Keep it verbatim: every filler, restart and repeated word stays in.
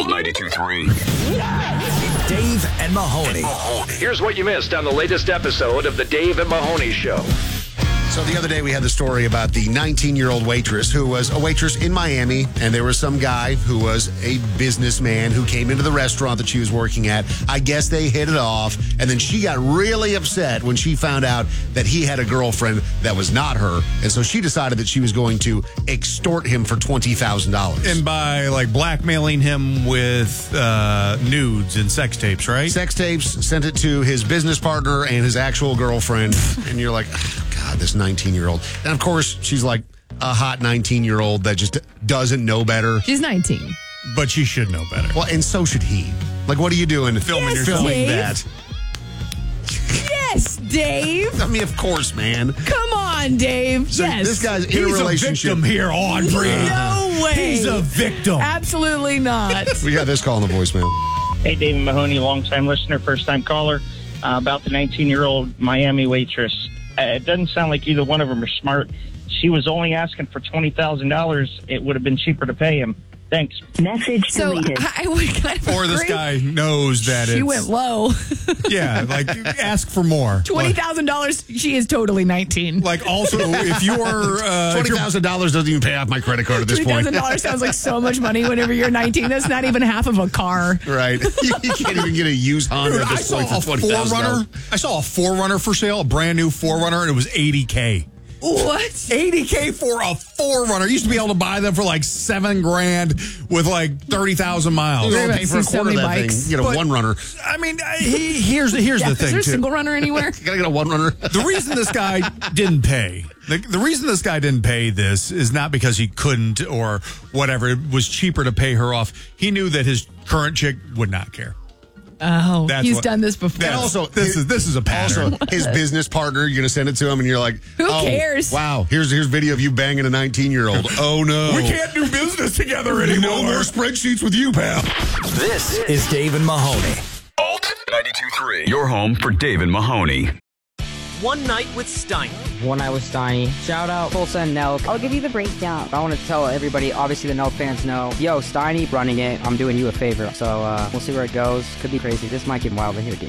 Old ninety-two point three. Dave and Mahoney. Here's what you missed on the latest episode of the Dave and Mahoney Show. So the other day we had the story about the nineteen-year-old waitress who was a waitress in Miami, and there was some guy who was a businessman who came into the restaurant that she was working at. I guess they hit it off, and then she got really upset when she found out that he had a girlfriend that was not her, and so she decided that she was going to extort him for twenty thousand dollars. And by, like, blackmailing him with uh, nudes and sex tapes, right? Sex tapes, sent it to his business partner and his actual girlfriend, and you're like, oh, God, this nineteen-year-old. And, of course, she's like a hot nineteen-year-old that just doesn't know better. She's nineteen. But she should know better. Well, and so should he. Like, what are you doing Yes, filming yourself? Filming Dave. that? Yes, Dave. I mean, of course, man. Come on, Dave. So yes. this guy's in He's a relationship. a victim here, Audrey. No way. He's a victim. Absolutely not. We got this call on the voicemail. Hey, David Mahoney, long-time listener, first-time caller, uh, about the nineteen-year-old Miami waitress. Uh, it doesn't sound like either one of them are smart. She was only asking for twenty thousand dollars. It would have been cheaper to pay him. Thanks. Message So deleted. I, I would kind of Or this agree. guy knows that She it's... went low. Yeah, like, ask for more. Twenty thousand dollars. She is totally nineteen. Like, also, if you're... Uh, if Twenty you're thousand dollars doesn't even pay off my credit card at this Twenty point. thousand dollars sounds like so much money. Whenever you're nineteen, that's not even half of a car. Right. You, you can't even get a used Honda Dude, at I this saw point a for twenty thousand Forerunner. dollars. I saw a Forerunner for sale, a brand new Forerunner, and it was eighty K. What? eighty K for a Forerunner. You used to be able to buy them for like seven grand with like thirty thousand miles. You I've don't pay for a seen so quarter of many that bikes. thing. You get a But- one runner. I mean, I- he, here's here's Yeah, the is thing there a too. single runner anywhere? You gotta get a one runner. The reason this guy didn't pay, the, the reason this guy didn't pay this is not because he couldn't or whatever. It was cheaper to pay her off. He knew that his current chick would not care. Oh, That's he's what- done this before. That's- also, this is this is a pattern. Also, his business partner, you're gonna send it to him, and you're like, Who oh, cares? Wow, here's here's video of you banging a nineteen-year-old. Oh no, We can't do business together anymore. No more spreadsheets with you, pal. This is Dave and Mahoney. Old ninety-two point three. Your home for Dave and Mahoney. One Night with Steiny. One Night with Steiny. Shout out Tulsa and Nelk. I'll give you the breakdown. I want to tell everybody, obviously the Nelk fans know, yo, Steiny running it. I'm doing you a favor. So uh, we'll see where it goes. Could be crazy. This might get wild in here, dude.